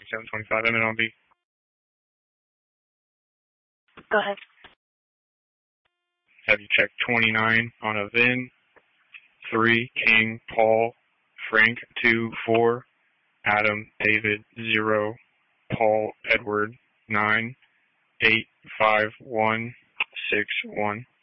725 MNLB. Go ahead. Have you check 29 on a VIN? 3, King, Paul, Frank, 2, 4, Adam, David, 0, Paul, Edward, 9, 8, 5, 1, 6, 1.